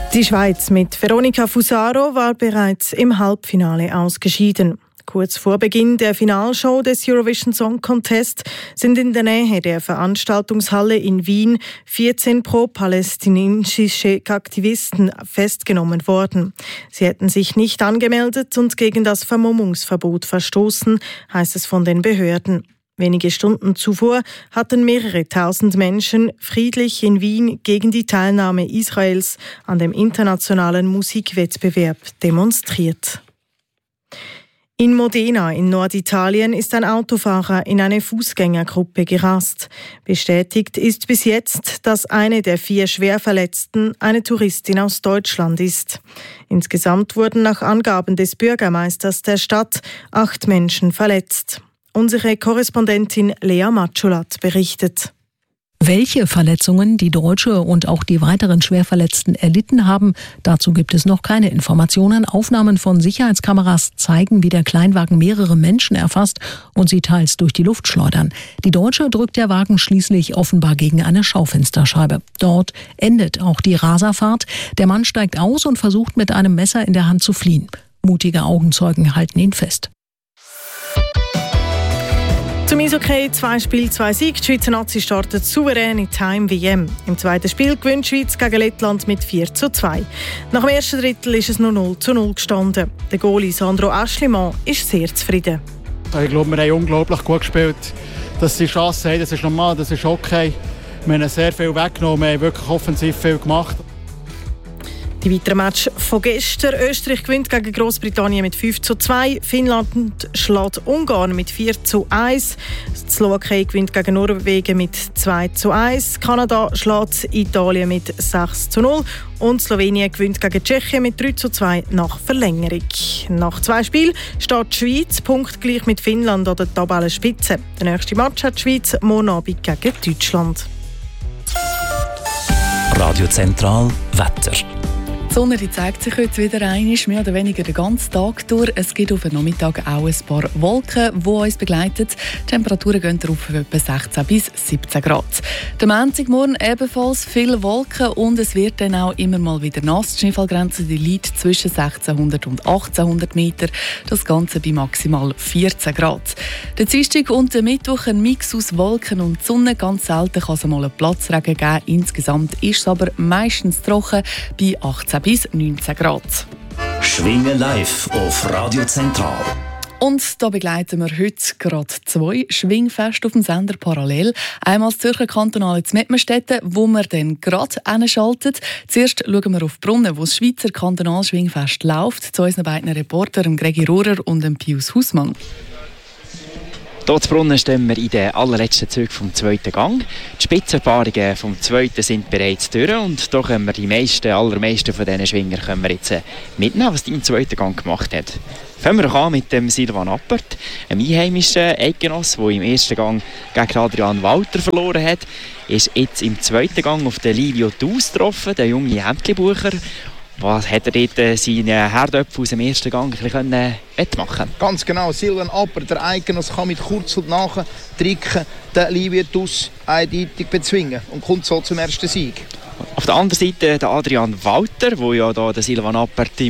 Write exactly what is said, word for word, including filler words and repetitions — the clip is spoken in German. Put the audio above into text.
Die Schweiz mit Veronica Fusaro war bereits im Halbfinale ausgeschieden. Kurz vor Beginn der Finalshow des Eurovision Song Contest sind in der Nähe der Veranstaltungshalle in Wien vierzehn pro-palästinensische Aktivisten festgenommen worden. Sie hätten sich nicht angemeldet und gegen das Vermummungsverbot verstoßen, heißt es von den Behörden. Wenige Stunden zuvor hatten mehrere tausend Menschen friedlich in Wien gegen die Teilnahme Israels an dem internationalen Musikwettbewerb demonstriert. In Modena in Norditalien ist ein Autofahrer in eine Fußgängergruppe gerast. Bestätigt ist bis jetzt, dass eine der vier Schwerverletzten eine Touristin aus Deutschland ist. Insgesamt wurden nach Angaben des Bürgermeisters der Stadt acht Menschen verletzt. Unsere Korrespondentin Lea Matschulat berichtet. Welche Verletzungen die Deutsche und auch die weiteren Schwerverletzten erlitten haben, dazu gibt es noch keine Informationen. Aufnahmen von Sicherheitskameras zeigen, wie der Kleinwagen mehrere Menschen erfasst und sie teils durch die Luft schleudern. Die Deutsche drückt der Wagen schließlich offenbar gegen eine Schaufensterscheibe. Dort endet auch die Raserfahrt. Der Mann steigt aus und versucht mit einem Messer in der Hand zu fliehen. Mutige Augenzeugen halten ihn fest. Zum Eishockey, zwei Spiele, zwei Siege. Die Schweizer Nazi startet souverän in die Heim-W M. Im zweiten Spiel gewinnt die Schweiz gegen Lettland mit vier zu zwei. Nach dem ersten Drittel ist es nur null zu null gestanden. Der Goalie Sandro Aschlimann ist sehr zufrieden. Ich glaube, wir haben unglaublich gut gespielt. Dass sie Chancen haben, das ist normal, das ist okay. Wir haben sehr viel weggenommen, wir haben wirklich offensiv viel gemacht. Die weiteren Matches von gestern. Österreich gewinnt gegen Großbritannien mit fünf zu zwei. Finnland schlägt Ungarn mit vier zu eins. Die Slowakei gewinnt gegen Norwegen mit zwei zu eins. Kanada schlägt Italien mit sechs zu null. Und Slowenien gewinnt gegen Tschechien mit drei zu zwei nach Verlängerung. Nach zwei Spielen steht die Schweiz punktgleich mit Finnland an der Tabellenspitze. Der nächste Match hat die Schweiz morgen Abend gegen Deutschland. Radio Zentral Wetter. Die Sonne die zeigt sich heute wieder einmal, mehr oder weniger den ganzen Tag durch. Es gibt auf den Nachmittag auch ein paar Wolken, die uns begleiten. Die Temperaturen gehen auf etwa sechzehn bis siebzehn Grad. Der Montagmorgen ebenfalls viele Wolken und es wird dann auch immer mal wieder nass. Die Schneefallgrenze die liegt zwischen sechzehnhundert und achtzehnhundert Meter. Das Ganze bei maximal vierzehn Grad. Der Dienstag und der Mittwoch ein Mix aus Wolken und Sonne. Ganz selten kann es mal einen Platzregen geben. Insgesamt ist es aber meistens trocken bei achtzehn bis neunzehn Grad. Schwingen live auf Radio Zentral. Und da begleiten wir heute gerade zwei Schwingfeste auf dem Sender parallel. Einmal das Zürcher Kantonale zu Mettmerstetten, wo wir dann gerade hinschalten. Zuerst schauen wir auf Brunnen, wo das Schweizer Kantonalschwingfest läuft, zu unseren beiden Reportern, Gregi Rohrer und Pius Hausmann. Hier zu Brunnen stehen wir in den allerletzten Zügen vom zweiten Gang. Die Spitzenpaarungen vom zweiten sind bereits durch und hier können wir die meisten, allermeisten von diesen Schwinger können wir jetzt mitnehmen, was die im zweiten Gang gemacht hat. Fangen wir doch an mit dem Silvan Appert, einem einheimischen Eidgenoss, der im ersten Gang gegen Adrian Walter verloren hat. Ist jetzt im zweiten Gang auf den Livio Thus getroffen, der junge Händchenbucher. Was hat er dort äh, seine Herdöpfe aus dem ersten Gang ein bisschen äh, wettmachen? Ganz genau, Silvan Appert, der Eidgenoss, kann mit kurz und nachher Tricken den Livio Thus eindeutig bezwingen und kommt so zum ersten Sieg. Auf der anderen Seite der Adrian Walter, der ja da den Silvan Appert